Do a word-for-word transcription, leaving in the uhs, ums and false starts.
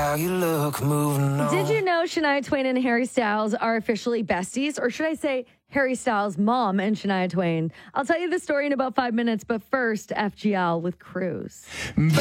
how you look moving on. Did you know Shania Twain and Harry Styles are officially besties? Or should I say Harry Styles' mom and Shania Twain? I'll tell you the story in about five minutes, but first, F G L with Cruise.